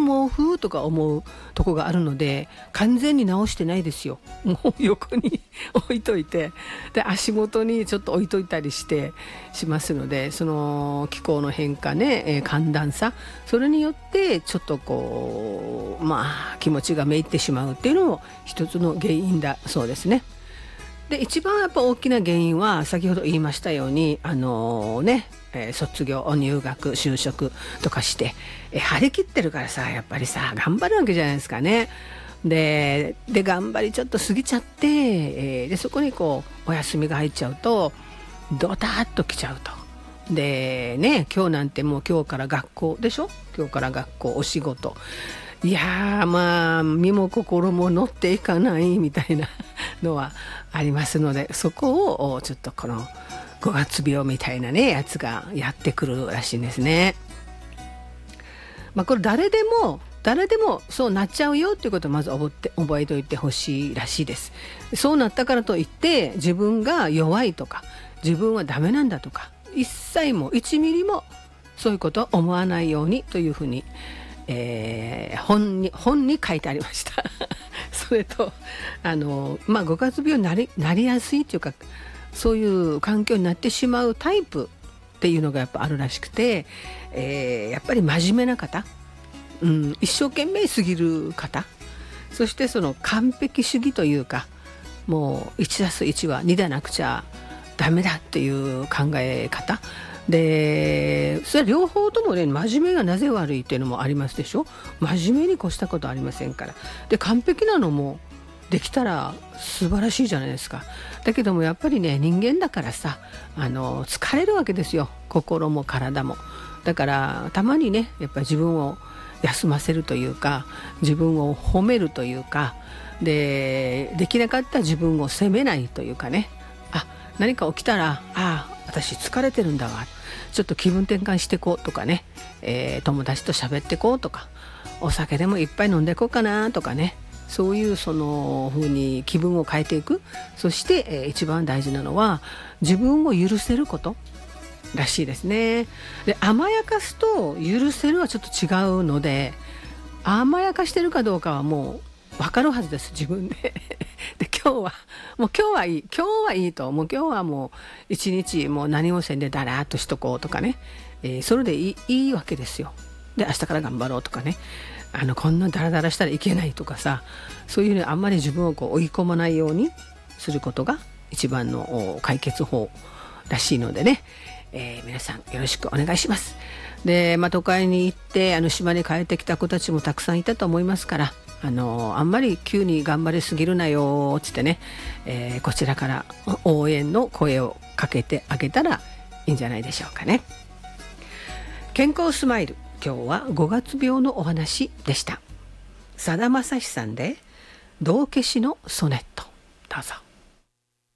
毛布とか思うとこがあるので、完全に直してないですよ。もう横に置いといて、で足元にちょっと置いといたりしてしますので、その気候の変化ね、寒暖差、それによってちょっとこう気持ちがめいってしまうっていうのも一つの原因だそうですね。で一番やっぱ大きな原因は先ほど言いましたように卒業入学就職とかして張り切ってるからさ、やっぱりさ頑張るわけじゃないですかね。で頑張りちょっと過ぎちゃって、でそこにこうお休みが入っちゃうとドタッときちゃうと。でね、今日なんてもう今日から学校でしょ。今日から学校お仕事、いや身も心も乗っていかないみたいなのはありますので、そこをちょっとこの5月病みたいなねやつがやってくるらしいんですね。これ誰でもそうなっちゃうよっていうことをまず覚えておいてほしいらしいです。そうなったからといって自分が弱いとか自分はダメなんだとか一切も1ミリもそういうことを思わないようにというふうに、本に書いてありましたそれと5月病になりやすいというか、そういう環境になってしまうタイプっていうのがやっぱあるらしくて、やっぱり真面目な方、一生懸命すぎる方、そしてその完璧主義というか、もう 1+1 は2でなくちゃダメだっていう考え方で、それは両方ともね、真面目がなぜ悪いっていうのもありますでしょ。真面目に越したことありませんから。で完璧なのもできたら素晴らしいじゃないですか。だけどもやっぱりね、人間だからさ疲れるわけですよ、心も体も。だからたまにね、やっぱり自分を休ませるというか、自分を褒めるというか、できなかった自分を責めないというかね、何か起きたら私疲れてるんだわ、ちょっと気分転換してこうとかね、友達と喋ってこうとか、お酒でもいっぱい飲んでこうかなとかね、そういうその風に気分を変えていく。そして、一番大事なのは自分を許せることらしいですね。で甘やかすと許せるはちょっと違うので、甘やかしてるかどうかはもう分かるはずです、自分でで今日はいいと、もう今日はもう一日もう何もせんでだらーっとしとこうとかね、それでいいわけですよ。で明日から頑張ろうとかね、こんなダラダラしたらいけないとかさ、そういうね、あんまり自分をこう追い込まないようにすることが一番の解決法らしいのでね、皆さんよろしくお願いします。で、都会に行って島に帰ってきた子たちもたくさんいたと思いますから、あんまり急に頑張りすぎるなよつってね、こちらから応援の声をかけてあげたらいいんじゃないでしょうかね。健康スマイル、今日は5月病のお話でした。さだまさしさんで道化師のソネット、どうぞ。